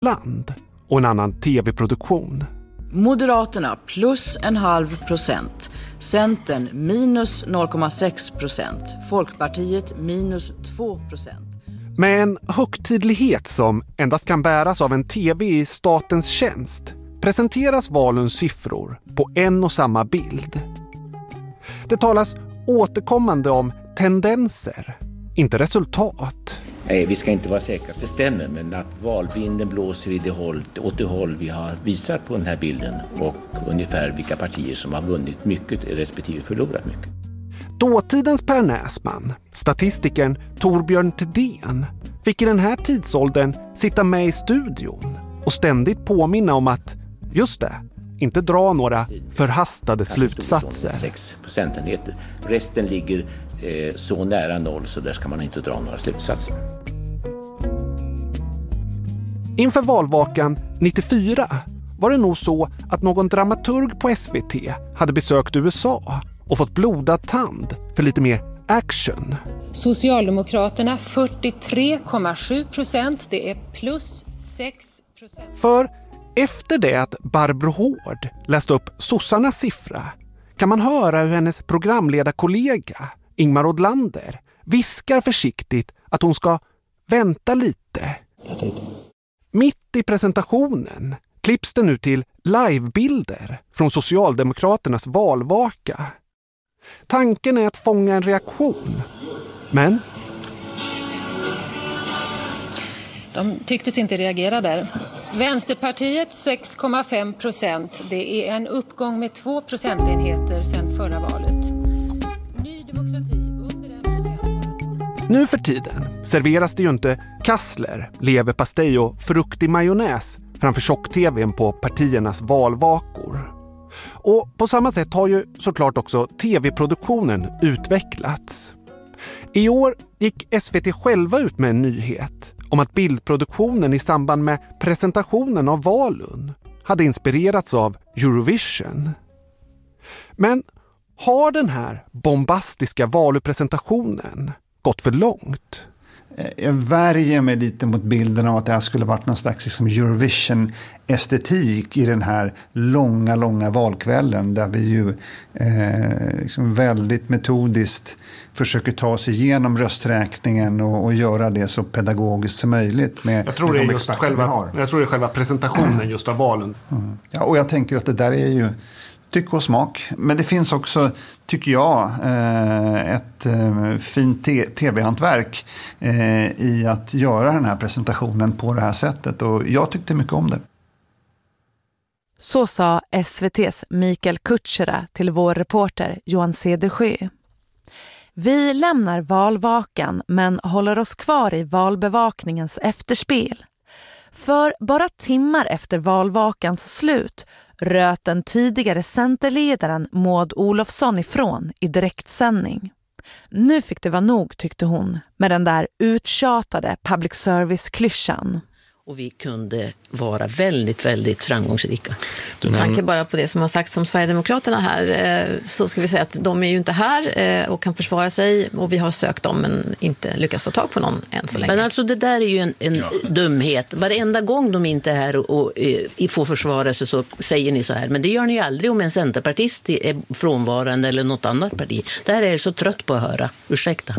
land och en annan tv-produktion. Moderaterna plus 0,5%, Centern minus 0,6%, Folkpartiet minus 2%. Med en högtidlighet som endast kan bäras av en tv i statens tjänst presenteras Wahlunds siffror på en och samma bild. Det talas återkommande om tendenser, inte resultat. Nej, vi ska inte vara säkra att det stämmer, men att valvinden blåser åt det håll vi har visat på den här bilden och ungefär vilka partier som har vunnit mycket respektive förlorat mycket. Dåtidens Per Näsman, statistikern Torbjörn Thedéen, fick i den här tidsåldern sitta med i studion och ständigt påminna om att, just det, inte dra några förhastade slutsatser. 6 procentenheter. Resten ligger så nära noll så där ska man inte dra några slutsatser. Inför valvakan 94 var det nog så att någon dramaturg på SVT hade besökt USA och fått blodad tand för lite mer action. Socialdemokraterna 43,7%, det är plus 6%. För efter det att Barbro Hård läste upp sossarnas siffra kan man höra hur hennes programledarkollega Ingmar Odlander viskar försiktigt att hon ska vänta lite. Mitt i presentationen klipps det nu till livebilder från Socialdemokraternas valvaka. Tanken är att fånga en reaktion. Men de tycktes inte reagera där. Vänsterpartiet 6,5%. Det är en uppgång med 2 procentenheter sedan förra valet. Ny demokrati under 1%. Nu för tiden serveras det ju inte kassler, leverpastej och frukt i majonnäs framför tjock-tvn på partiernas valvakor. Och på samma sätt har ju såklart också tv-produktionen utvecklats. I år gick SVT själva ut med en nyhet om att bildproduktionen i samband med presentationen av Wahlund hade inspirerats av Eurovision. Men har den här bombastiska valupresentationen gått för långt? Jag värjer mig lite mot bilden av att det här skulle varit någon slags liksom Eurovision-estetik i den här långa valkvällen där vi ju liksom väldigt metodiskt försöker ta oss igenom rösträkningen och göra det så pedagogiskt som möjligt med jag tror det är just själva presentationen just av Wahlund. Mm. Ja, och jag tänker att det där är ju tycke och smak. Men det finns också, tycker jag, ett fint tv-hantverk i att göra den här presentationen på det här sättet. Och jag tyckte mycket om det. Så sa SVT:s Mikael Kutschera till vår reporter Johan Cedersjö. Vi lämnar valvakan men håller oss kvar i valbevakningens efterspel. För bara timmar efter valvakans slut röt den tidigare centerledaren Maud Olofsson ifrån i direktsändning. Nu fick det vara nog, tyckte hon, med den där uttjatade public service-klyschan. Och vi kunde vara väldigt, väldigt framgångsrika. Med tanke bara på det som har sagts om Sverigedemokraterna här så ska vi säga att de är ju inte här och kan försvara sig och vi har sökt dem men inte lyckats få tag på någon än så länge. Men alltså det där är ju en dumhet. Varenda gång de inte är här och får försvara sig så säger ni så här. Men det gör ni ju aldrig om en centerpartist är frånvarande eller något annat parti. Det här är jag så trött på att höra. Ursäkta.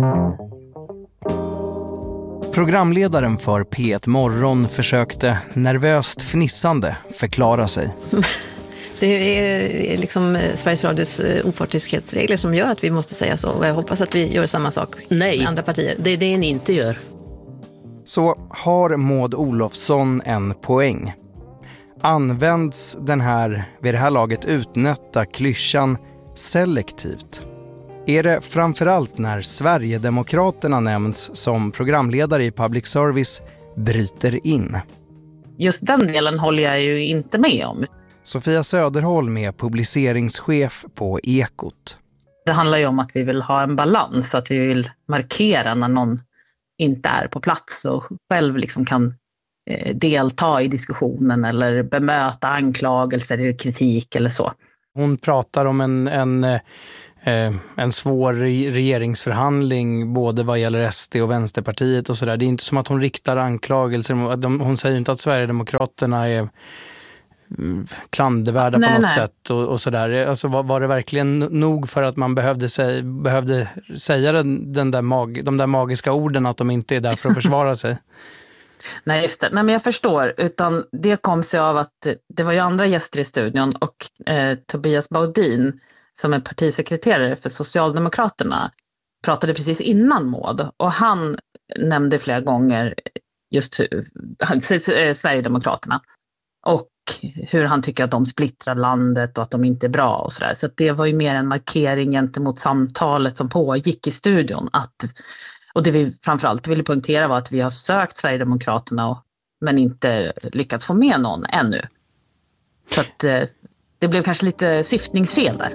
Programledaren för P1 Morgon försökte nervöst fnissande förklara sig. Det är liksom Sveriges Radios opartiskhetsregler som gör att vi måste säga så. Och jag hoppas att vi gör samma sak med andra partier. Det är det ni inte gör. Så har Maud Olofsson en poäng. Används den här vid det här laget utnötta klyschan selektivt? Är det framförallt när Sverigedemokraterna nämns som programledare i public service bryter in? Just den delen håller jag ju inte med om. Sofia Söderholm är publiceringschef på Ekot. Det handlar ju om att vi vill ha en balans, att vi vill markera när någon inte är på plats och själv liksom kan delta i diskussionen eller bemöta anklagelser eller kritik eller så. Hon pratar om en svår regeringsförhandling både vad gäller SD och Vänsterpartiet och sådär. Det är inte som att hon riktar anklagelser. Hon säger inte att Sverigedemokraterna är klandervärda på något sätt och sådär. Alltså var det verkligen nog för att man behövde säga de där magiska orden att de inte är där för att försvara sig? Nej, just det. Nej, men jag förstår. Utan det kom sig av att det var ju andra gäster i studion och Tobias Baudin som är partisekreterare för Socialdemokraterna pratade precis innan Maud. Och han nämnde flera gånger just Sverigedemokraterna. Och hur han tycker att de splittrar landet och att de inte är bra och sådär. Så att det var ju mer en markering gentemot samtalet som pågick i studion. Och det vi framförallt ville punktera var att vi har sökt Sverigedemokraterna men inte lyckats få med någon ännu. Så att det blev kanske lite syftningsfel där.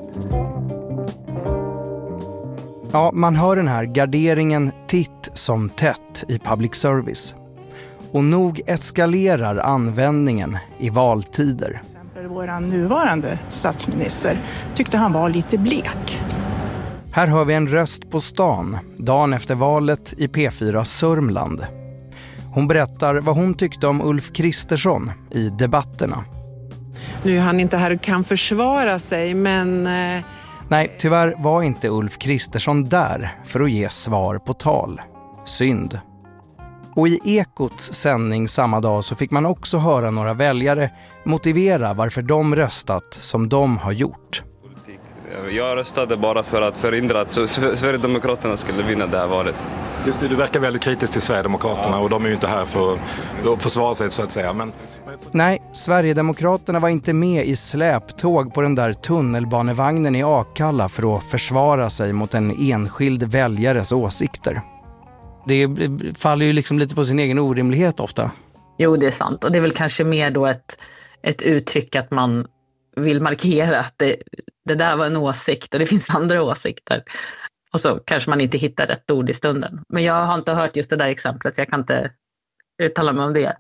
Ja, man hör den här garderingen titt som tätt i public service. Och nog eskalerar användningen i valtider. Vår nuvarande statsminister tyckte han var lite blek. Här hör vi en röst på stan dagen efter valet i P4 Sörmland. Hon berättar vad hon tyckte om Ulf Kristersson i debatterna. Nu är han inte här och kan försvara sig, men... Nej, tyvärr var inte Ulf Kristersson där för att ge svar på tal. Synd. Och i Ekots sändning samma dag så fick man också höra några väljare motivera varför de röstat som de har gjort. Jag röstade bara för att förhindra att Sverigedemokraterna skulle vinna det här valet. Just det, du verkar väldigt kritisk till Sverigedemokraterna och de är ju inte här för att försvara sig så att säga. Men... Nej, Sverigedemokraterna var inte med i släptåg på den där tunnelbanevagnen i Akalla för att försvara sig mot en enskild väljares åsikter. Det faller ju liksom lite på sin egen orimlighet ofta. Jo, det är sant. Och det är väl kanske mer då ett uttryck att man vill markera att det där var en åsikt och det finns andra åsikter. Och så kanske man inte hittar rätt ord i stunden. Men jag har inte hört just det där exemplet så jag kan inte uttala mig om det.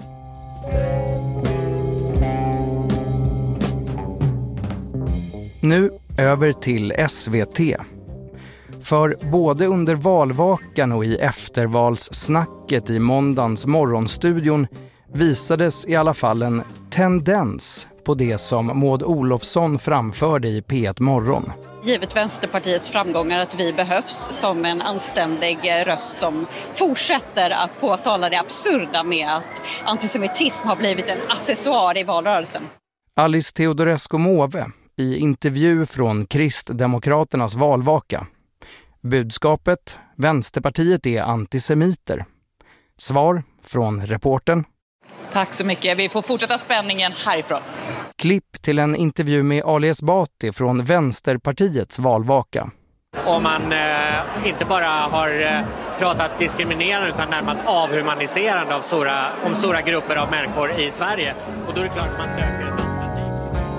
Nu över till SVT. För både under valvakan och i eftervalssnacket i måndagens morgonstudion visades i alla fall en tendens på det som Maud Olofsson framförde i P1 Morgon. Givet Vänsterpartiets framgångar att vi behövs som en anständig röst som fortsätter att påtala det absurda med att antisemitism har blivit en accessoar i valrörelsen. Alice Teodorescu Måwe i intervju från Kristdemokraternas valvaka. Budskapet: Vänsterpartiet är antisemiter. Svar från reportern. Tack så mycket. Vi får fortsätta spänningen härifrån. Klipp till en intervju med Ali Esbati från Vänsterpartiets valvaka. Om man inte bara har pratat diskriminerande utan närmast avhumaniserande av stora grupper av människor i Sverige. Och då är det klart att man söker ett alternativ.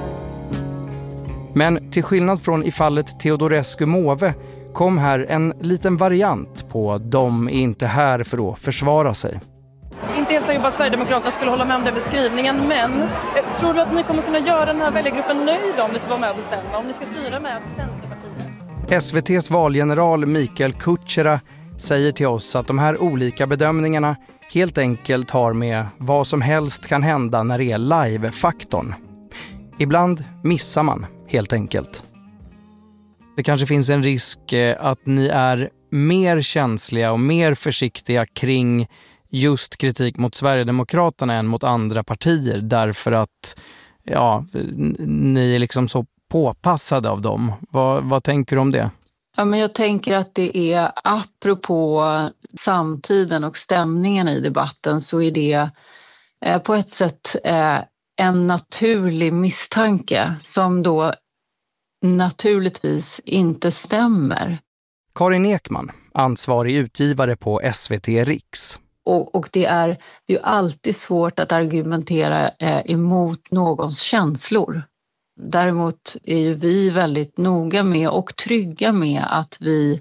Men till skillnad från i fallet Teodorescu Måwe kom här en liten variant på "de är inte här för att försvara sig". Inte helt säker på att Sverigedemokraterna skulle hålla med om den beskrivningen, men tror du att ni kommer kunna göra den här väljargruppen nöjd om ni får vara med och bestämma, om ni ska styra med Centerpartiet? SVT:s valgeneral Mikael Kutschera säger till oss att de här olika bedömningarna helt enkelt har med vad som helst kan hända när det är live-faktorn. Ibland missar man helt enkelt. Det kanske finns en risk att ni är mer känsliga och mer försiktiga kring just kritik mot Sverigedemokraterna än mot andra partier därför att ni är liksom så påpassade av dem. Vad tänker du om det? Ja, men jag tänker att det är, apropå samtiden och stämningen i debatten, så är det på ett sätt en naturlig misstanke som då naturligtvis inte stämmer. Karin Ekman, ansvarig utgivare på SVT Riks. Och det är ju alltid svårt att argumentera emot någons känslor. Däremot är ju vi väldigt noga med och trygga med att vi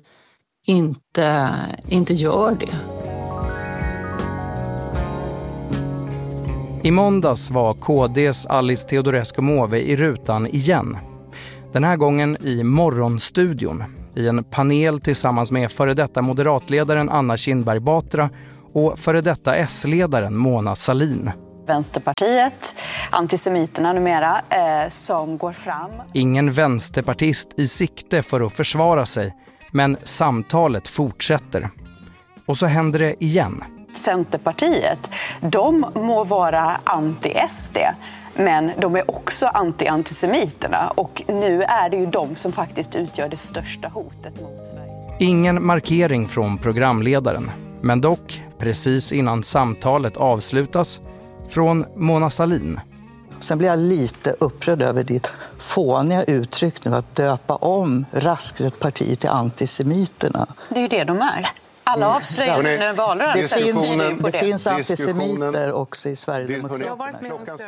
inte gör det. I måndags var KDs Alice Teodorescu Måwe i rutan igen. Den här gången i Morgonstudion, i en panel tillsammans med före detta moderatledaren Anna Kinberg Batra och före detta S-ledaren Mona Sahlin. Vänsterpartiet, antisemiterna numera, som går fram. Ingen vänsterpartist i sikte för att försvara sig, men samtalet fortsätter. Och så händer det igen. Centerpartiet, de må vara anti-SD, men de är också anti-antisemiterna. Och nu är det ju de som faktiskt utgör det största hotet mot Sverige. Ingen markering från programledaren, men dock, precis innan samtalet avslutas, från Mona Sahlin. Sen blir jag lite upprörd över ditt fåniga uttryck nu att döpa om Raskret-partiet till antisemiterna. Det är ju det de är. Alla avslöjar under valrörelsen. Det finns antisemiter också i Sverigedemokraterna.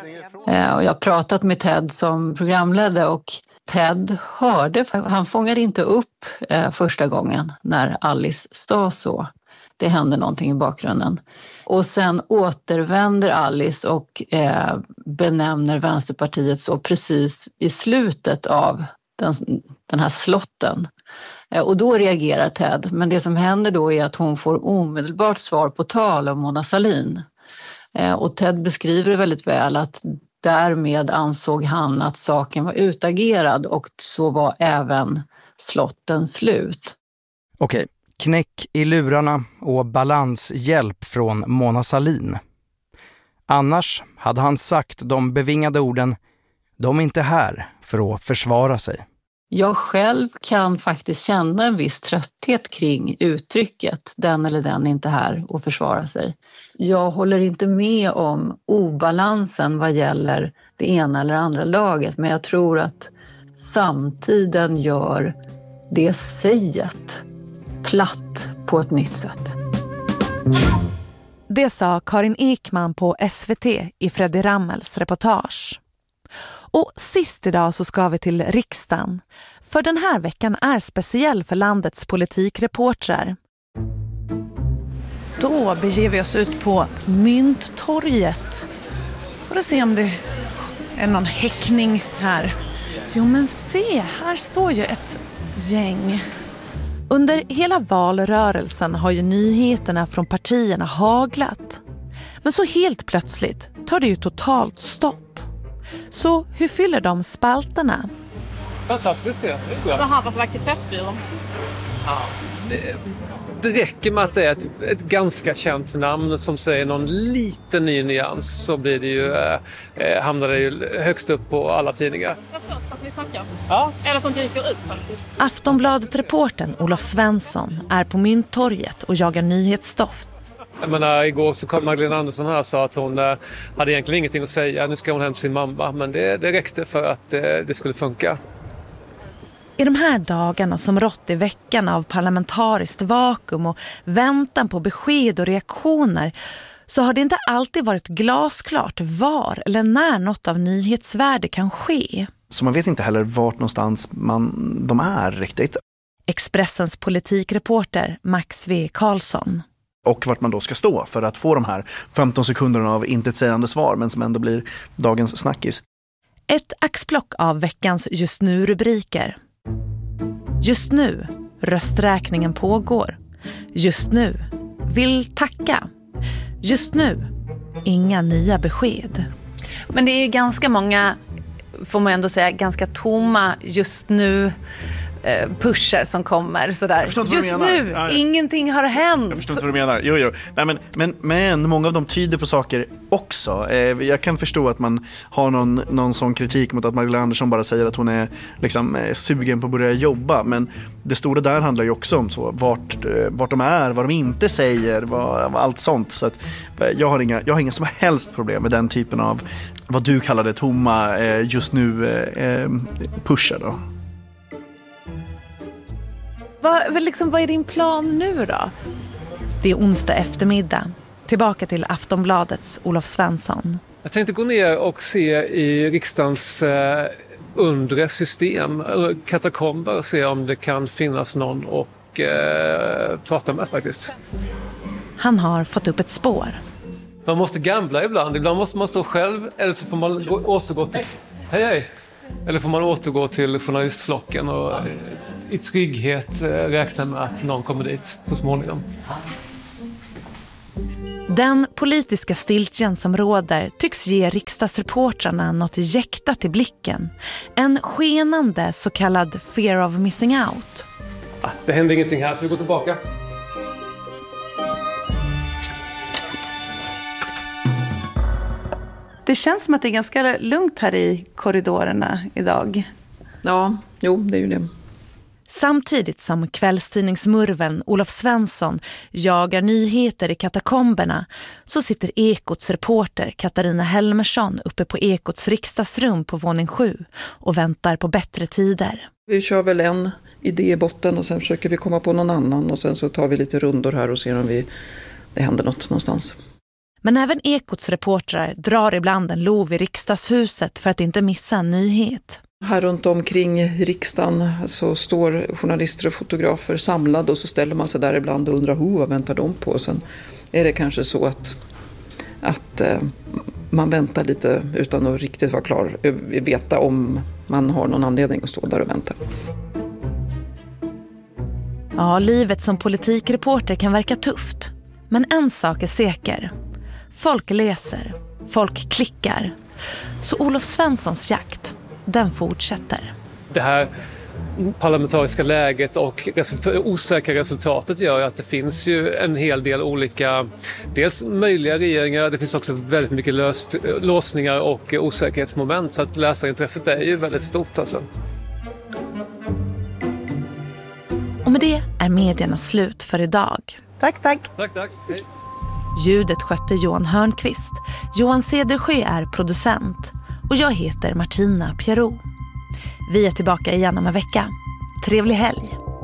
Och jag har pratat med Ted som programledare och Ted han fångade inte upp första gången när Alice sa så. Det hände någonting i bakgrunden. Och sen återvänder Alice och benämner Vänsterpartiet så precis i slutet av den här slotten. Och då reagerar Ted. Men det som händer då är att hon får omedelbart svar på tal av Mona Sahlin. Och Ted beskriver det väldigt väl att därmed ansåg han att saken var utagerad och så var även slotten slut. Okej. Knäck i lurarna och balanshjälp från Mona Sahlin. Annars hade han sagt de bevingade orden: de är inte här för att försvara sig. Jag själv kan faktiskt känna en viss trötthet kring uttrycket den eller den är inte här och försvara sig. Jag håller inte med om obalansen vad gäller det ena eller andra laget, men jag tror att samtiden gör det säget platt på ett nytt sätt. Det sa Karin Ekman på SVT i Freddy Rammels reportage. Och sist idag så ska vi till riksdagen. För den här veckan är speciell för landets politikreportrar. Då beger vi oss ut på Mynttorget. Får du se om det är någon häckning här. Jo men se, här står ju ett gäng. Under hela valrörelsen har ju nyheterna från partierna haglat. Men så helt plötsligt tar det ju totalt stopp. Så hur fyller de spalterna? Fantastiskt det. Det här var på väg till Pressbyrån. Ja, det räcker med att det är ett ganska känt namn som säger någon liten ny nyans, så blir det ju, hamnar det ju högst upp på alla tidningar. Det första som vi snackar. Ja. Eller som dyker ut faktiskt. Aftonbladet-reportern Olof Svensson är på Mynttorget och jagar nyhetsstoff. Jag menar, igår så kom Magdalena Andersson här och sa att hon hade egentligen ingenting att säga. Nu ska hon hem till sin mamma, men det räckte för att det skulle funka. I de här dagarna som rått i veckan av parlamentariskt vakuum och väntan på besked och reaktioner så har det inte alltid varit glasklart var eller när något av nyhetsvärde kan ske. Så man vet inte heller vart någonstans de är riktigt. Expressens politikreporter Max V. Karlsson. Och vart man då ska stå för att få de här 15 sekunderna av intetsägande svar, men som ändå blir dagens snackis. Ett axplock av veckans just nu-rubriker. Just nu, rösträkningen pågår. Just nu, vill tacka. Just nu, inga nya besked. Men det är ju ganska många, får man ändå säga, ganska tomma just nu pusher som kommer sådär. Just nu, ingenting har hänt. Jag förstår inte vad du menar. Jo. Nej, men många av dem tyder på saker också. Jag kan förstå att man har någon sån kritik mot att Magdalena Andersson bara säger att hon är liksom sugen på att börja jobba. Men det stora där handlar ju också om så vart de är, vad de inte säger, allt sånt. Så att jag har inga som helst problem med den typen av vad du kallade tomma just nu pusher då. Vad är din plan nu då? Det är onsdag eftermiddag. Tillbaka till Aftonbladets Olof Svensson. Jag tänkte gå ner och se i riksdagens undre system, katakomber, och se om det kan finnas någon och prata med faktiskt. Han har fått upp ett spår. Man måste gambla ibland måste man stå själv, eller så får man återgå till... Hej. Eller får man återgå till journalistflocken och i trygghet räkna med att någon kommer dit så småningom? Den politiska stiltjen som råder tycks ge riksdagsreportrarna något jäktat i blicken. En skenande så kallad fear of missing out. Det händer ingenting här så vi går tillbaka. Det känns som att det är ganska lugnt här i korridorerna idag. Ja, jo, det är ju det. Samtidigt som kvällstidningsmurven Olof Svensson jagar nyheter i katakomberna så sitter Ekots reporter Katarina Helmersson uppe på Ekots riksdagsrum på våning 7 och väntar på bättre tider. Vi kör väl en idé i botten och sen försöker vi komma på någon annan och sen så tar vi lite rundor här och ser om det händer något någonstans. Men även Ekots reportrar drar ibland en lov i riksdagshuset för att inte missa en nyhet. Här runt omkring riksdagen så står journalister och fotografer samlade och så ställer man sig där ibland och undrar vad väntar de på. Och sen är det kanske så att man väntar lite utan att riktigt vara klar, veta om man har någon anledning att stå där och vänta. Ja, livet som politikreporter kan verka tufft. Men en sak är säker. Folk läser, folk klickar. Så Olof Svenssons jakt, den fortsätter. Det här parlamentariska läget och osäkra resultatet gör att det finns ju en hel del olika, dels möjliga regeringar, det finns också väldigt mycket låsningar och osäkerhetsmoment, så att läsarintresset är ju väldigt stort alltså. Och med det är medierna slut för idag. Tack. Tack. Hej. Ljudet skötte Johan Hörnqvist. Johan Cedersjö är producent. Och jag heter Martina Pierrot. Vi är tillbaka igen om en vecka. Trevlig helg.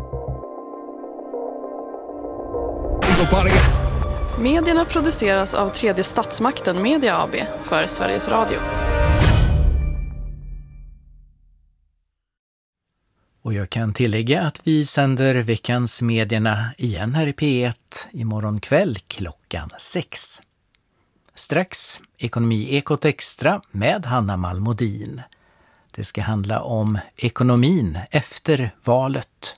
Medierna produceras av Tredje Statsmakten Media AB för Sveriges Radio. Och jag kan tillägga att vi sänder veckans medierna igen här i P1 imorgon kväll klockan 6. Strax Ekonomi-ekot extra med Hanna Malmodin. Det ska handla om ekonomin efter valet.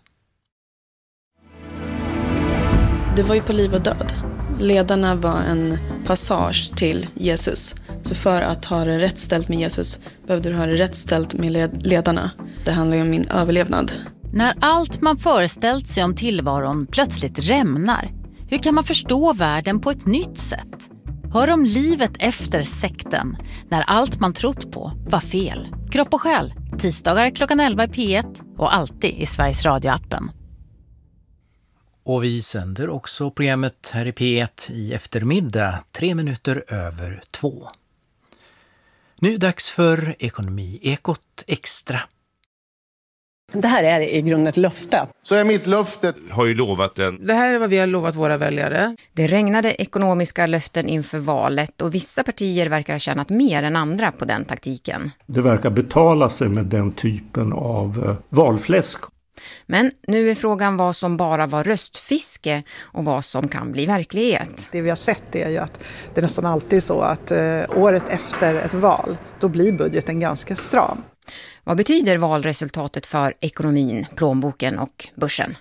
Det var ju på liv och död. Ledarna var en passage till Jesus. Så för att ha det rätt ställt med Jesus behövde du ha det rätt ställt med ledarna. Det handlar ju om min överlevnad. När allt man föreställt sig om tillvaron plötsligt rämnar, hur kan man förstå världen på ett nytt sätt? Hör om livet efter sekten, när allt man trott på var fel. Kropp och själ, tisdagar klockan 11 i P1 och alltid i Sveriges Radio-appen. Och vi sänder också programmet här i P1 i eftermiddag 2:03. Nu dags för Ekonomi-ekot extra. Det här är i grunden ett löfte. Så är mitt löfte. Har ju lovat den. Det här är vad vi har lovat våra väljare. Det regnade ekonomiska löften inför valet och vissa partier verkar ha tjänat mer än andra på den taktiken. Det verkar betala sig med den typen av valfläsk. Men nu är frågan vad som bara var röstfiske och vad som kan bli verklighet. Det vi har sett är ju att det är nästan alltid så att året efter ett val, då blir budgeten ganska stram. Vad betyder valresultatet för ekonomin, plånboken och börsen?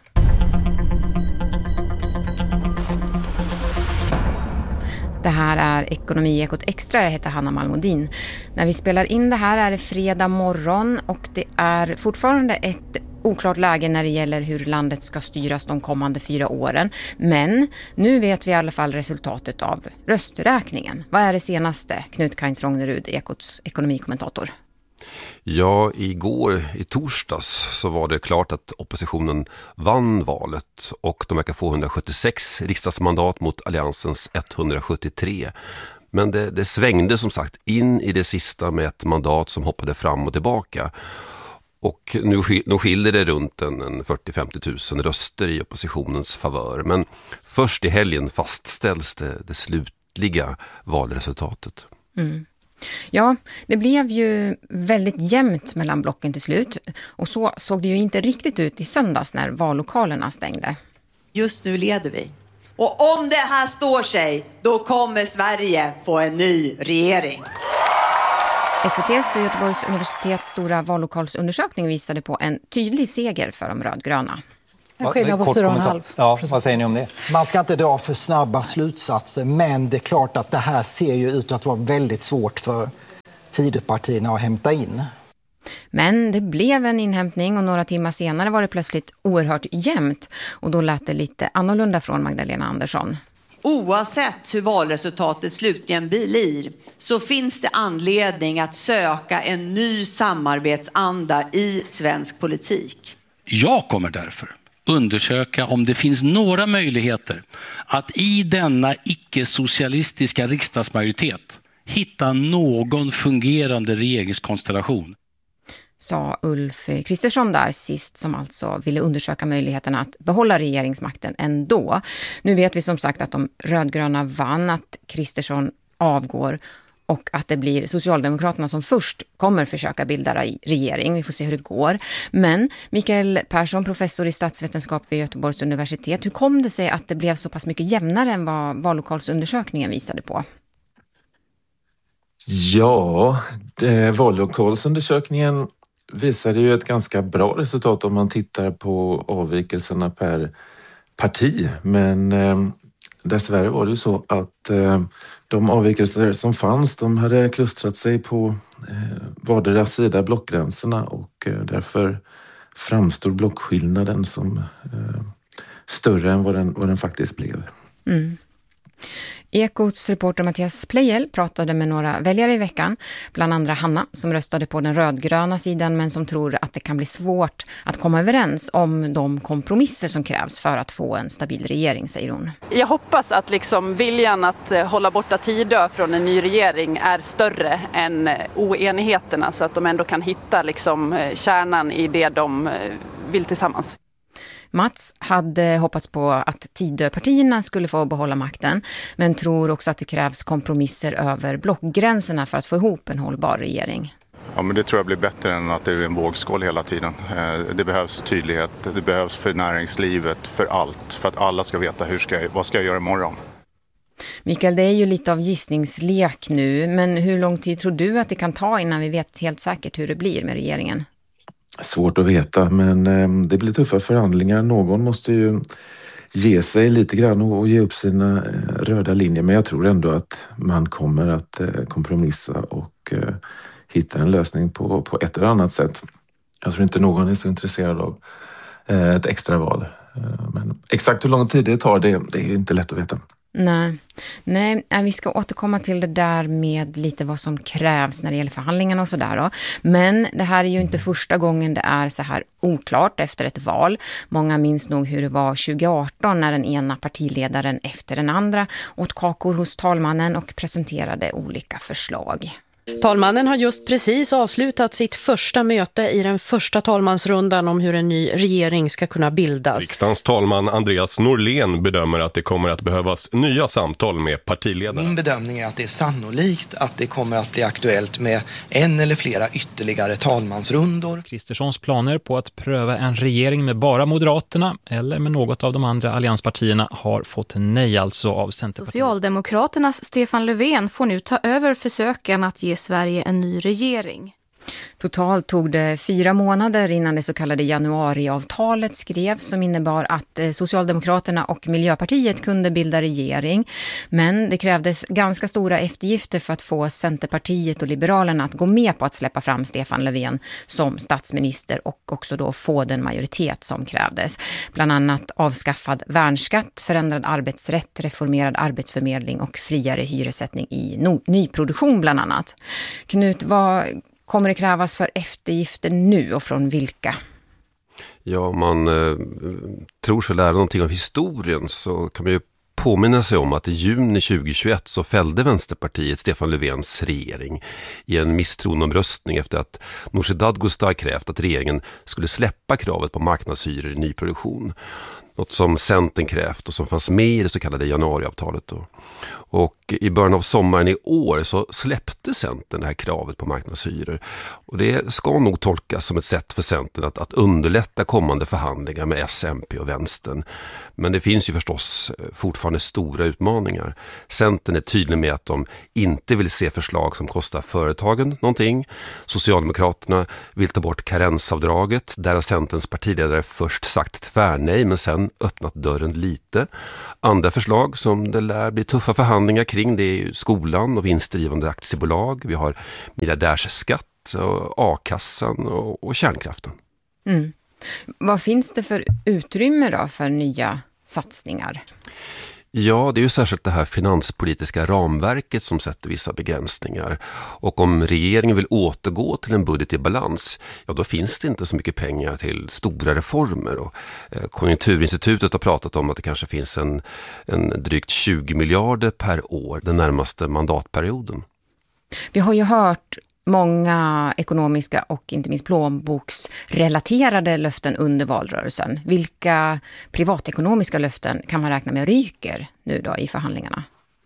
Det här är Ekonomi-ekot extra. Jag heter Hanna Malmodin. När vi spelar in det här är det fredag morgon och det är fortfarande ett oklart läge när det gäller hur landet ska styras de kommande 4 åren. Men nu vet vi i alla fall resultatet av rösträkningen. Vad är det senaste? Knut Kainz-Rognerud, Ekots ekonomikommentator. Ja, igår i torsdags så var det klart att oppositionen vann valet och de verkar få 176 riksdagsmandat mot alliansens 173. Men det svängde som sagt in i det sista med ett mandat som hoppade fram och tillbaka. Och nu skiljer det runt en 40-50 000 röster i oppositionens favör. Men först i helgen fastställs det slutliga valresultatet. Mm. Ja, det blev ju väldigt jämnt mellan blocken till slut. Och så såg det ju inte riktigt ut i söndags när vallokalerna stängde. Just nu leder vi. Och om det här står sig, då kommer Sverige få en ny regering. SVT:s och Göteborgs universitets stora vallokalsundersökning visade på en tydlig seger för de rödgröna. En skillnad på 4,5. Ja, vad säger ni om det? Man ska inte dra för snabba slutsatser, men det är klart att det här ser ju ut att vara väldigt svårt för Tidöpartierna att hämta in. Men det blev en inhämtning och några timmar senare var det plötsligt oerhört jämnt och då lät det lite annorlunda från Magdalena Andersson. Oavsett hur valresultatet slutligen blir så finns det anledning att söka en ny samarbetsanda i svensk politik. Jag kommer därför undersöka om det finns några möjligheter att i denna icke-socialistiska riksdagsmajoritet hitta någon fungerande regeringskonstellation. Sa Ulf Kristersson där sist, som alltså ville undersöka möjligheterna att behålla regeringsmakten ändå. Nu vet vi som sagt att de rödgröna vann, att Kristersson avgår och att det blir Socialdemokraterna som först kommer försöka bilda regering. Vi får se hur det går. Men Mikael Persson, professor i statsvetenskap vid Göteborgs universitet, hur kom det sig att det blev så pass mycket jämnare än vad vallokalsundersökningen visade på? Ja, vallokalsundersökningen visade ju ett ganska bra resultat om man tittar på avvikelserna per parti. Men dessvärre var det ju så att de avvikelser som fanns, de hade klustrat sig på vardera sida blockgränserna och därför framstår blockskillnaden som större än vad den faktiskt blev. Mm. Ekots reporter Mattias Plejel pratade med några väljare i veckan, bland andra Hanna som röstade på den rödgröna sidan men som tror att det kan bli svårt att komma överens om de kompromisser som krävs för att få en stabil regering, säger hon. Jag hoppas att viljan att hålla borta Tidö från en ny regering är större än oenigheterna så att de ändå kan hitta kärnan i det de vill tillsammans. Mats hade hoppats på att Tidöpartierna skulle få behålla makten, men tror också att det krävs kompromisser över blockgränserna för att få ihop en hållbar regering. Ja, men det tror jag blir bättre än att det är en vågskål hela tiden. Det behövs tydlighet, det behövs för näringslivet, för allt. För att alla ska veta vad ska jag göra imorgon. Mikael, det är ju lite av gissningslek nu, men hur lång tid tror du att det kan ta innan vi vet helt säkert hur det blir med regeringen? Svårt att veta, men det blir tuffa förhandlingar. Någon måste ju ge sig lite grann och ge upp sina röda linjer. Men jag tror ändå att man kommer att kompromissa och hitta en lösning på ett eller annat sätt. Jag tror inte någon är så intresserad av ett extra val. Men exakt hur lång tid det tar, det är inte lätt att veta. Nej, vi ska återkomma till det där med lite vad som krävs när det gäller förhandlingarna och sådär då. Men det här är ju inte första gången det är så här oklart efter ett val. Många minns nog hur det var 2018 när den ena partiledaren efter den andra åt kakor hos talmannen och presenterade olika förslag. Talmannen har just precis avslutat sitt första möte i den första talmansrundan om hur en ny regering ska kunna bildas. Riksdagens talman Andreas Norlén bedömer att det kommer att behövas nya samtal med partiledarna. Min bedömning är att det är sannolikt att det kommer att bli aktuellt med en eller flera ytterligare talmansrundor. Kristerssons planer på att pröva en regering med bara Moderaterna eller med något av de andra allianspartierna har fått nej alltså av Centerpartiet. Socialdemokraternas Stefan Löfven får nu ta över försöken att ge Sverige en ny regering. Totalt tog det 4 månader innan det så kallade januariavtalet skrevs som innebar att Socialdemokraterna och Miljöpartiet kunde bilda regering. Men det krävdes ganska stora eftergifter för att få Centerpartiet och Liberalerna att gå med på att släppa fram Stefan Löfven som statsminister och också då få den majoritet som krävdes. Bland annat avskaffad värnskatt, förändrad arbetsrätt, reformerad arbetsförmedling och friare hyressättning i nyproduktion bland annat. Knut, vad kommer det krävas för eftergifter nu och från vilka? Ja, man tror sig lära någonting av historien så kan man ju påminna sig om att i juni 2021 så fällde Vänsterpartiet Stefan Löfvens regering i en misstroendeomröstning efter att Nooshi Dadgostar krävt att regeringen skulle släppa kravet på marknadshyror i nyproduktion. Något som Centern krävt och som fanns med i det så kallade januariavtalet då. Och i början av sommaren i år så släppte Centern det här kravet på marknadshyror. Och det ska nog tolkas som ett sätt för Centern att underlätta kommande förhandlingar med S, MP och Vänstern. Men det finns ju förstås fortfarande stora utmaningar. Centern är tydlig med att de inte vill se förslag som kostar företagen någonting. Socialdemokraterna vill ta bort karensavdraget. Där har Centerns partiledare först sagt tvärnej men sen öppnat dörren lite. Andra förslag som det lär bli tuffa förhandlingar kring, det är ju skolan och vinstdrivande aktiebolag. Vi har miljardärsskatt, och a-kassan och kärnkraften. Mm. Vad finns det för utrymme då för nya satsningar? Ja, det är ju särskilt det här finanspolitiska ramverket som sätter vissa begränsningar. Och om regeringen vill återgå till en budget i balans, ja då finns det inte så mycket pengar till stora reformer. Och Konjunkturinstitutet har pratat om att det kanske finns en drygt 20 miljarder per år den närmaste mandatperioden. Vi har ju hört många ekonomiska och inte minst plånboksrelaterade löften under valrörelsen. Vilka privatekonomiska löften kan man räkna med ryker nu då i förhandlingarna?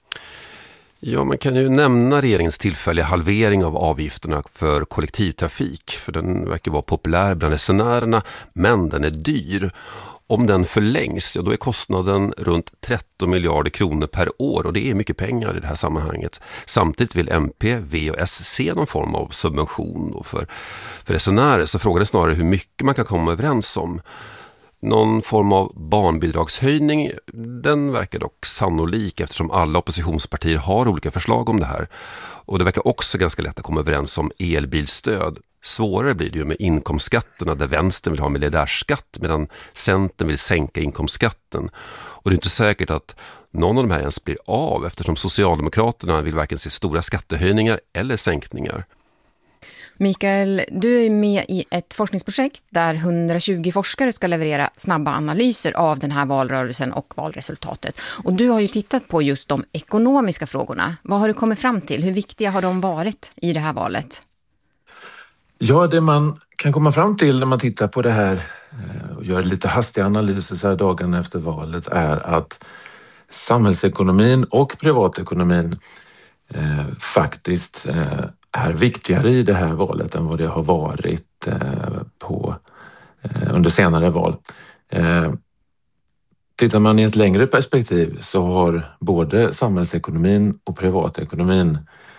Ja, man kan ju nämna regeringens tillfälliga halvering av avgifterna för kollektivtrafik. För den verkar vara populär bland resenärerna, men den är dyr. Om den förlängs, ja då är kostnaden runt 13 miljarder kronor per år och det är mycket pengar i det här sammanhanget. Samtidigt vill MP, V och S se någon form av subvention då för resenärer, så frågan är snarare hur mycket man kan komma överens om. Någon form av barnbidragshöjning, den verkar dock sannolik eftersom alla oppositionspartier har olika förslag om det här. Och det verkar också ganska lätt att komma överens om elbilstöd. Svårare blir det ju med inkomstskatterna där vänstern vill ha miljardärsskatt medan Centern vill sänka inkomstskatten. Och det är inte säkert att någon av de här ens blir av eftersom Socialdemokraterna vill varken se stora skattehöjningar eller sänkningar. Mikael, du är med i ett forskningsprojekt där 120 forskare ska leverera snabba analyser av den här valrörelsen och valresultatet. Och du har ju tittat på just de ekonomiska frågorna. Vad har du kommit fram till? Hur viktiga har de varit i det här valet? Ja, det man kan komma fram till när man tittar på det här och gör lite hastiga analyser så här dagarna efter valet är att samhällsekonomin och privatekonomin faktiskt är viktigare i det här valet än vad det har varit under senare val. Tittar man i ett längre perspektiv så har både samhällsekonomin och privatekonomin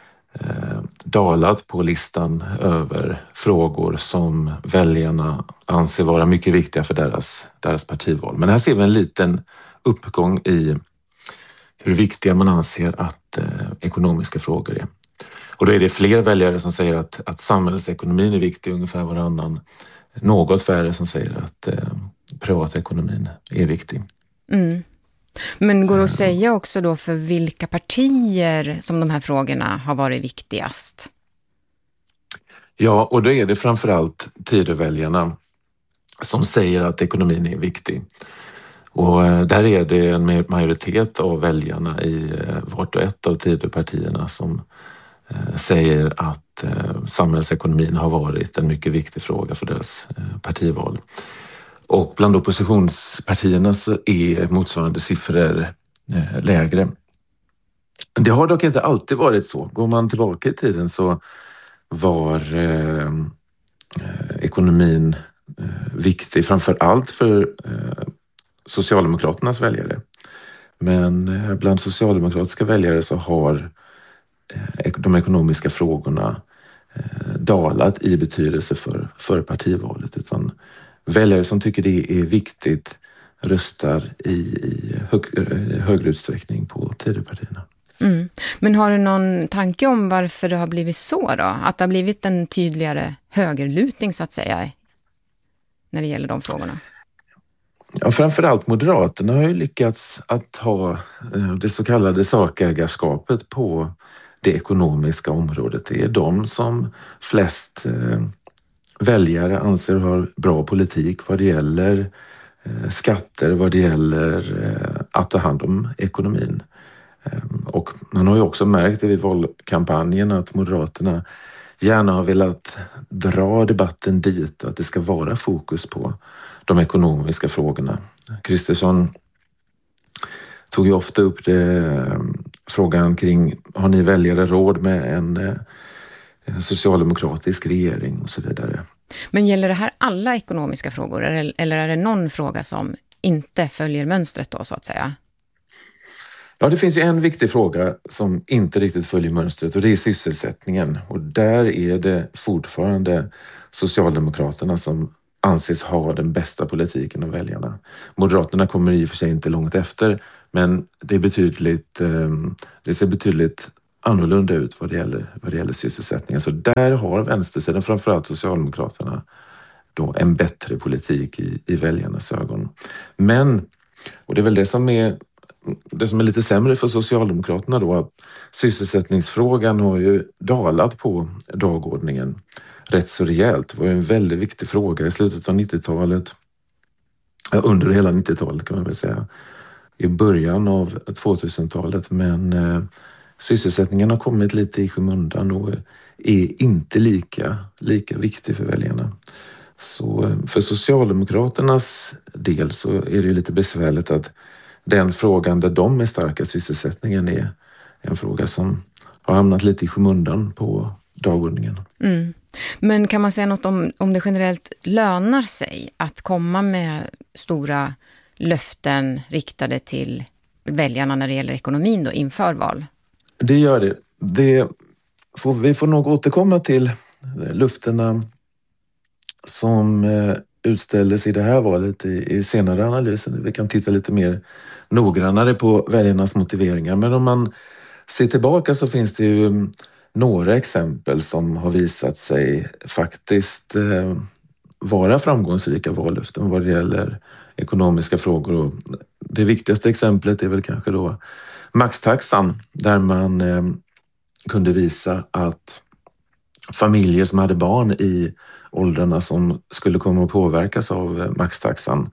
dalat på listan över frågor som väljarna anser vara mycket viktiga för deras partival. Men här ser vi en liten uppgång i hur viktiga man anser att ekonomiska frågor är. Och då är det fler väljare som säger att samhällsekonomin är viktig, ungefär varannan. Något färre som säger att privatekonomin är viktig. Mm. Men går det att säga också då för vilka partier som de här frågorna har varit viktigast? Ja, och då är det framförallt Tidöväljarna som säger att ekonomin är viktig. Och där är det en majoritet av väljarna i vart och ett av Tidöpartierna som säger att samhällsekonomin har varit en mycket viktig fråga för deras partival. Och bland oppositionspartierna så är motsvarande siffror lägre. Det har dock inte alltid varit så. Går man tillbaka i tiden så var ekonomin viktig framför allt för Socialdemokraternas väljare. Men bland socialdemokratiska väljare så har de ekonomiska frågorna dalat i betydelse för partivalet, utan väljare som tycker det är viktigt röstar i högre utsträckning på Tidöpartierna. Mm. Men har du någon tanke om varför det har blivit så då? Att det har blivit en tydligare högerlutning så att säga när det gäller de frågorna? Ja, framförallt Moderaterna har ju lyckats att ha det så kallade sakägarskapet på det ekonomiska området. Det är de som flest väljare anser har bra politik vad det gäller skatter, vad det gäller att ta hand om ekonomin. Och man har ju också märkt i valkampanjen att Moderaterna gärna har velat dra debatten dit, att det ska vara fokus på de ekonomiska frågorna. Kristersson tog ju ofta upp frågan kring, har ni väljare råd med en socialdemokratisk regering och så vidare. Men gäller det här alla ekonomiska frågor eller är det någon fråga som inte följer mönstret då så att säga? Ja, det finns ju en viktig fråga som inte riktigt följer mönstret och det är sysselsättningen. Och där är det fortfarande Socialdemokraterna som anses ha den bästa politiken av väljarna. Moderaterna kommer i och för sig inte långt efter, men det ser betydligt annorlunda ut vad det gäller sysselsättningen. Så där har vänstersidan, framförallt Socialdemokraterna, då en bättre politik i väljarnas ögon. Men, och det är väl det som är lite sämre för Socialdemokraterna då, att sysselsättningsfrågan har ju dalat på dagordningen rätt så rejält. Det var ju en väldigt viktig fråga i slutet av 90-talet, under hela 90-talet kan man väl säga, i början av 2000-talet, men sysselsättningen har kommit lite i skymundan och är inte lika viktig för väljarna. Så för Socialdemokraternas del så är det ju lite besvärligt att den frågan där de är starka, sysselsättningen, är en fråga som har hamnat lite i skymundan på dagordningen. Mm. Men kan man säga något om det generellt lönar sig att komma med stora löften riktade till väljarna när det gäller ekonomin då inför val? Det gör det. Vi får nog återkomma till löftena som utställdes i det här valet i senare analyser. Vi kan titta lite mer noggrannare på väljarnas motiveringar. Men om man ser tillbaka så finns det ju några exempel som har visat sig faktiskt vara framgångsrika vallöften vad det gäller ekonomiska frågor. Och det viktigaste exemplet är väl kanske då maxtaxan, där man kunde visa att familjer som hade barn i åldrarna som skulle komma att påverkas av maxtaxan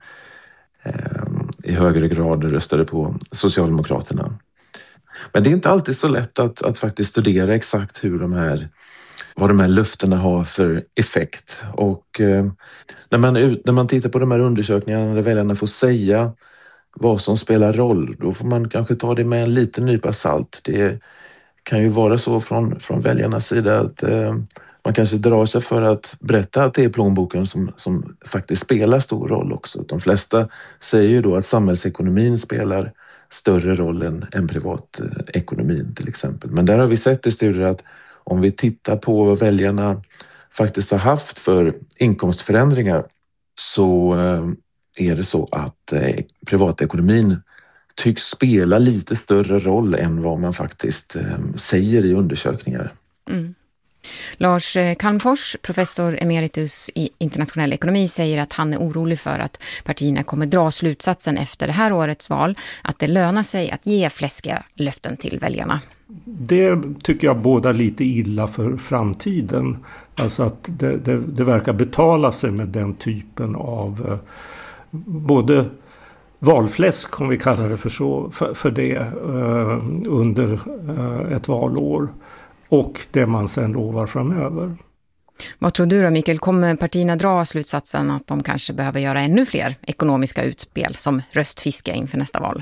i högre grad röstade på Socialdemokraterna. Men det är inte alltid så lätt att faktiskt studera exakt vad de här löftena har för effekt. Och när man tittar på de här undersökningarna där väljarna får säga vad som spelar roll, då får man kanske ta det med en liten nypa salt. Det kan ju vara så från väljarnas sida att man kanske drar sig för att berätta att det är plånboken som faktiskt spelar stor roll också. De flesta säger ju då att samhällsekonomin spelar större roll än privatekonomin till exempel. Men där har vi sett i studier att om vi tittar på vad väljarna faktiskt har haft för inkomstförändringar, så är det så att privatekonomin tycks spela lite större roll än vad man faktiskt säger i undersökningar. Mm. Lars Calmfors, professor emeritus i internationell ekonomi, säger att han är orolig för att partierna kommer dra slutsatsen efter det här årets val att det lönar sig att ge fläskiga löften till väljarna. Det tycker jag bådar lite illa för framtiden. Alltså att det verkar betala sig med den typen av både valfläsk, om vi kallar det för det, under ett valår. Och det man sen lovar framöver. Vad tror du då, Mikael? Kommer partierna dra slutsatsen att de kanske behöver göra ännu fler ekonomiska utspel som röstfiske inför nästa val?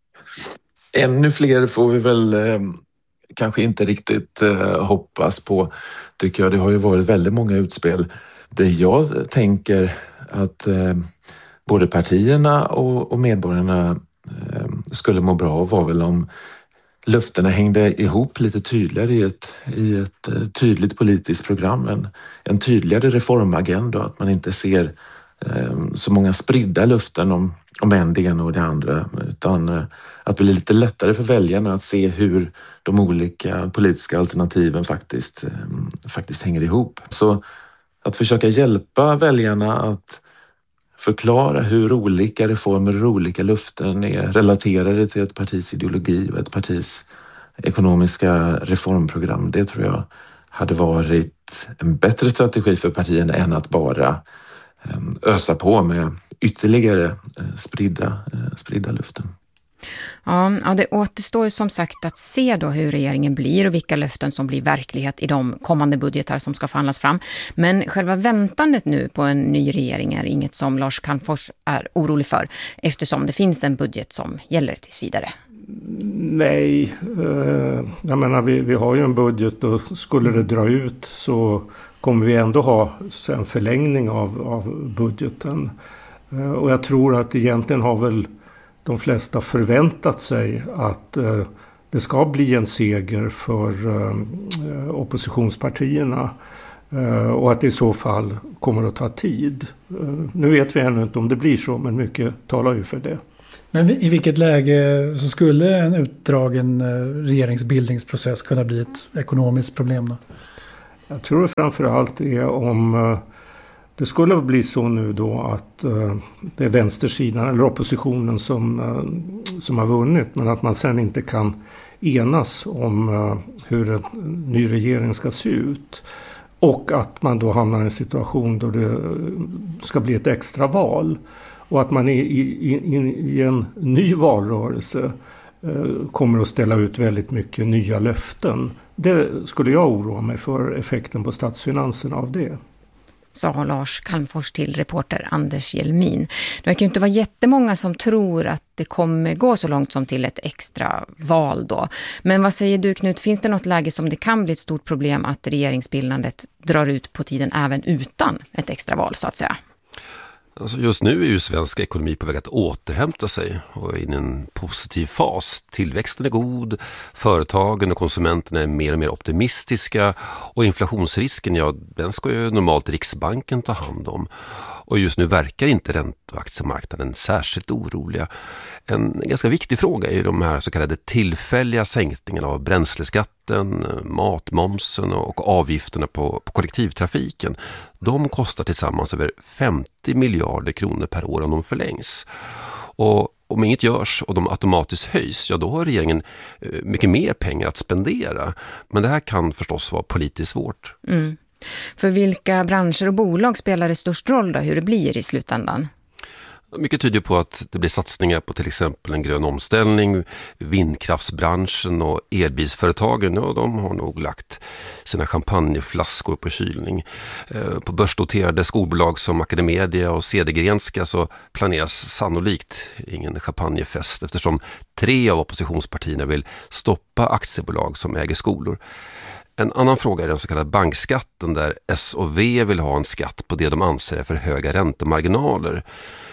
Ännu fler får vi väl kanske inte riktigt hoppas på, tycker jag. Det har ju varit väldigt många utspel. Det jag tänker att både partierna och medborgarna skulle må bra av var väl om löftena hängde ihop lite tydligare i ett tydligt politiskt program, en tydligare reformagenda, att man inte ser så många spridda löften om en det ena och det andra, utan att det blir lite lättare för väljarna att se hur de olika politiska alternativen faktiskt hänger ihop. Så att försöka hjälpa väljarna att förklara hur olika reformer och olika löften är relaterade till ett partis ideologi och ett partis ekonomiska reformprogram. Det tror jag hade varit en bättre strategi för partierna än att bara ösa på med ytterligare spridda löften. Ja, det återstår ju som sagt att se då hur regeringen blir och vilka löften som blir verklighet i de kommande budgetar som ska förhandlas fram. Men själva väntandet nu på en ny regering är inget som Lars Calmfors är orolig för, eftersom det finns en budget som gäller tills vidare. Nej, jag menar vi har ju en budget och skulle det dra ut så kommer vi ändå ha en förlängning av budgeten. Och jag tror att egentligen har väl de flesta förväntat sig att det ska bli en seger för oppositionspartierna och att det i så fall kommer att ta tid. Nu vet vi ännu inte om det blir så, men mycket talar ju för det. Men i vilket läge så skulle en utdragen regeringsbildningsprocess kunna bli ett ekonomiskt problem då? Jag tror framförallt är om det skulle bli så nu då att det är vänstersidan eller oppositionen som har vunnit, men att man sen inte kan enas om hur en ny regering ska se ut. Och att man då hamnar i en situation då det ska bli ett extra val. Och att man i en ny valrörelse kommer att ställa ut väldigt mycket nya löften. Det skulle jag oroa mig för, effekten på statsfinanserna av det. Sa Lars Calmfors till reporter Anders Hjelmin. Det verkar ju inte vara jättemånga som tror att det kommer gå så långt som till ett extra val då. Men vad säger du, Knut? Finns det något läge som det kan bli ett stort problem att regeringsbildandet drar ut på tiden även utan ett extra val så att säga? Alltså just nu är ju svensk ekonomi på väg att återhämta sig och är in i en positiv fas. Tillväxten är god, företagen och konsumenterna är mer och mer optimistiska och inflationsrisken, ja, den ska ju normalt Riksbanken ta hand om. Och just nu verkar inte ränte- och aktiemarknaden särskilt oroliga. En ganska viktig fråga är ju de här så kallade tillfälliga sänkningarna av bränsleskatten, matmomsen och avgifterna på kollektivtrafiken. De kostar tillsammans över 50 miljarder kronor per år om de förlängs. Och om inget görs och de automatiskt höjs, ja då har regeringen mycket mer pengar att spendera. Men det här kan förstås vara politiskt svårt. Mm. För vilka branscher och bolag spelar det störst roll då, hur det blir i slutändan? Mycket tyder på att det blir satsningar på till exempel en grön omställning, vindkraftsbranschen och elbilsföretagen. Ja, de har nog lagt sina champagneflaskor på kylning. På börsnoterade skolbolag som Academedia och Cedergrenska så planeras sannolikt ingen champagnefest eftersom 3 av oppositionspartierna vill stoppa aktiebolag som äger skolor. En annan fråga är den så kallade bankskatten där S och V vill ha en skatt på det de anser är för höga räntemarginaler.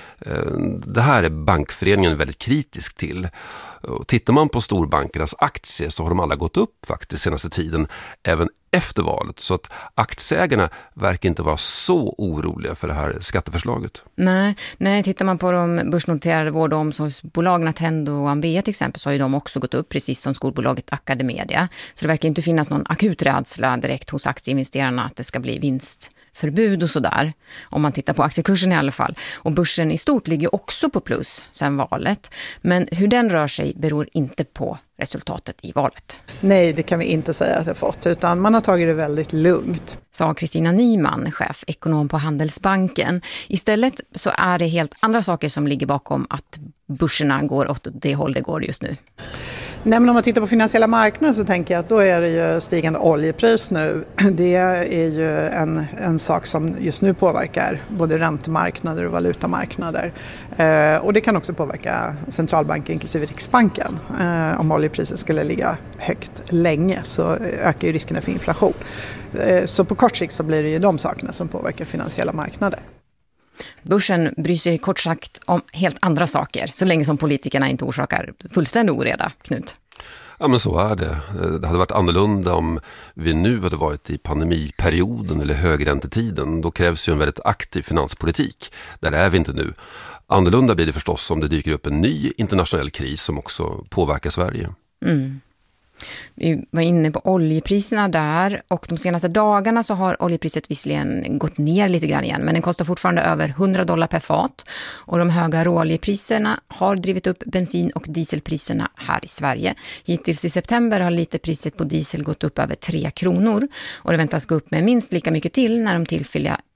Det här är bankföreningen väldigt kritisk till. Och tittar man på storbankernas aktier så har de alla gått upp faktiskt senaste tiden, även efter valet. Så att aktieägarna verkar inte vara så oroliga för det här skatteförslaget. Nej, tittar man på de börsnoterade vård- och omsorgsbolagen Attendo och Ambea till exempel så har ju de också gått upp precis som skolbolaget Academedia. Så det verkar inte finnas någon akut rädsla direkt hos aktieinvesterarna att det ska bli vinstförbud och sådär. Om man tittar på aktiekursen i alla fall. Och börsen i stort ligger också på plus sedan valet. Men hur den rör sig beror inte på resultatet i valet. Nej, det kan vi inte säga att det har fått, utan man har tagit det väldigt lugnt. Sa Kristina Nyman, chef ekonom på Handelsbanken. Istället så är det helt andra saker som ligger bakom att börserna går åt det håll det går just nu. Nej, men om man tittar på finansiella marknader så tänker jag att då är det ju stigande oljepris nu. Det är ju en sak som just nu påverkar både räntemarknader och valutamarknader. Och det kan också påverka centralbanken inklusive Riksbanken. Om oljepriset skulle ligga högt länge så ökar ju riskerna för inflation. Så på kort sikt så blir det ju de sakerna som påverkar finansiella marknader. Börsen bryr sig kort sagt om helt andra saker, så länge som politikerna inte orsakar fullständig oreda, Knut. Ja, men så är det. Det hade varit annorlunda om vi nu hade varit i pandemiperioden eller högräntetiden. Då krävs ju en väldigt aktiv finanspolitik. Där är vi inte nu. Annorlunda blir det förstås om det dyker upp en ny internationell kris som också påverkar Sverige. Mm. Vi var inne på oljepriserna där och de senaste dagarna så har oljepriset visserligen gått ner lite grann igen, men den kostar fortfarande över $100 per fat och de höga råoljepriserna har drivit upp bensin- och dieselpriserna här i Sverige. Hittills i september har literpriset på diesel gått upp över 3 kronor och det väntas gå upp med minst lika mycket till när de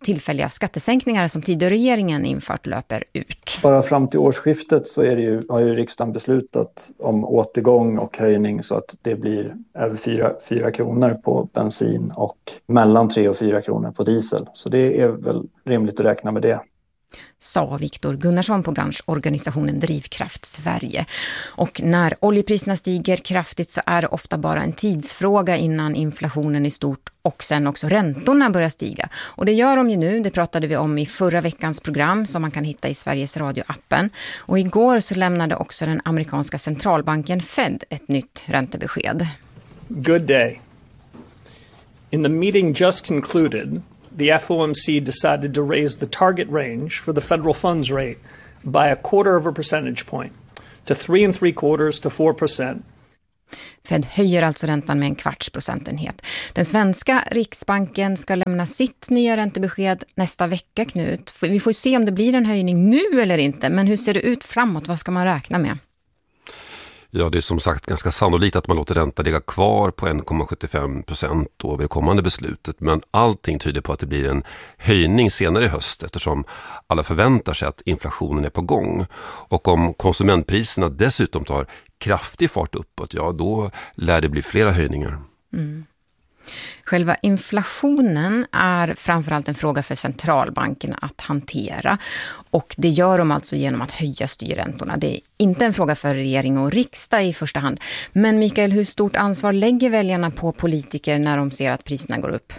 tillfälliga skattesänkningar som tidigare regeringen infört löper ut. Bara fram till årsskiftet så har ju riksdagen beslutat om återgång och höjning så att det blir över 4 kronor på bensin och mellan 3 och 4 kronor på diesel. Så det är väl rimligt att räkna med det. Sa Viktor Gunnarsson på branschorganisationen Drivkraft Sverige. Och när oljepriserna stiger kraftigt så är det ofta bara en tidsfråga innan inflationen är stort och sen också räntorna börjar stiga. Och det gör de ju nu, det pratade vi om i förra veckans program som man kan hitta i Sveriges Radio-appen. Och igår så lämnade också den amerikanska centralbanken Fed ett nytt räntebesked. Good day. In the meeting just concluded, the FOMC decided to raise the target range for the federal funds rate by 1/4 percentage point to 3 3/4 to 4%. Fed höjer alltså räntan med 1/4 procentenhet. Den svenska riksbanken ska lämna sitt nya räntebesked nästa vecka, Knut. Vi får se om det blir en höjning nu eller inte, men hur ser det ut framåt? Vad ska man räkna med? Ja, det är som sagt ganska sannolikt att man låter räntan ligga kvar på 1,75% då vid det kommande beslutet. Men allting tyder på att det blir en höjning senare i höst eftersom alla förväntar sig att inflationen är på gång. Och om konsumentpriserna dessutom tar kraftig fart uppåt, ja då lär det bli flera höjningar. Mm. Själva inflationen är framförallt en fråga för centralbankerna att hantera och det gör de alltså genom att höja styrräntorna. Det är inte en fråga för regering och riksdag i första hand. Men Mikael, hur stort ansvar lägger väljarna på politiker när de ser att priserna går upp?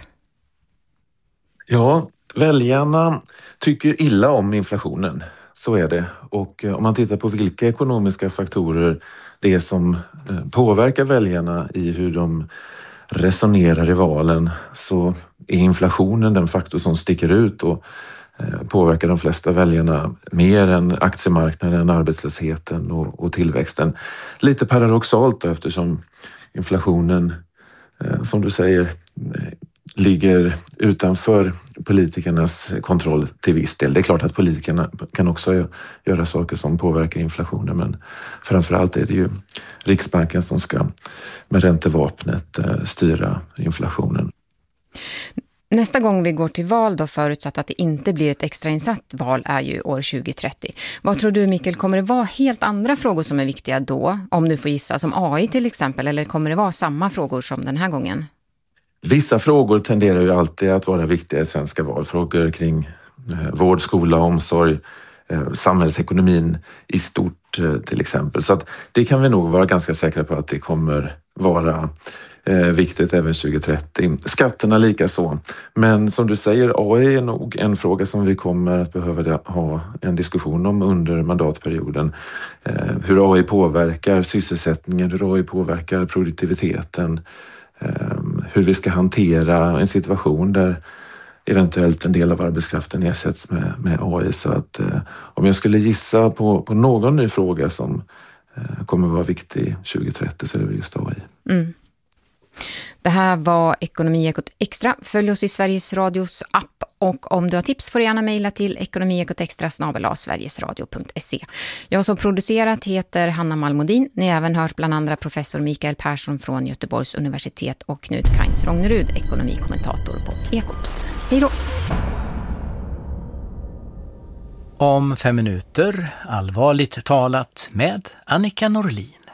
Ja, väljarna tycker illa om inflationen. Så är det. Och om man tittar på vilka ekonomiska faktorer det är som påverkar väljarna i hur de resonerar i valen så är inflationen den faktor som sticker ut och påverkar de flesta väljarna mer än aktiemarknaden, arbetslösheten och tillväxten. Lite paradoxalt då, eftersom inflationen, som du säger, ligger utanför politikernas kontroll till viss del. Det är klart att politikerna kan också göra saker som påverkar inflationen, men framförallt är det ju Riksbanken som ska med räntevapnet styra inflationen. Nästa gång vi går till val då, förutsatt att det inte blir ett extrainsatt val, är ju år 2030. Vad tror du, Mikael, kommer det vara helt andra frågor som är viktiga då, om du får gissa, som AI till exempel, eller kommer det vara samma frågor som den här gången? Vissa frågor tenderar ju alltid att vara viktiga i svenska val. Frågor kring vård, skola, omsorg, samhällsekonomin i stort till exempel. Så att det kan vi nog vara ganska säkra på att det kommer vara viktigt även 2030. Skatterna lika så. Men som du säger, AI är nog en fråga som vi kommer att behöva ha en diskussion om under mandatperioden. Hur AI påverkar sysselsättningen, hur AI påverkar produktiviteten, hur vi ska hantera en situation där eventuellt en del av arbetskraften ersätts med AI. Så att om jag skulle gissa på någon ny fråga som kommer vara viktig 2030 så är det just AI. Mm. Det här var Ekonomiekot Extra. Följ oss i Sveriges Radios app och om du har tips får du gärna mejla till ekonomiekotextra@sverigesradio.se. Jag som producerat heter Hanna Malmodin. Ni har även hört bland andra professor Mikael Persson från Göteborgs universitet och Knut Kainz Rognerud, ekonomikommentator på Ekot. Hej då! Om 5 minuter, allvarligt talat med Annika Norlin.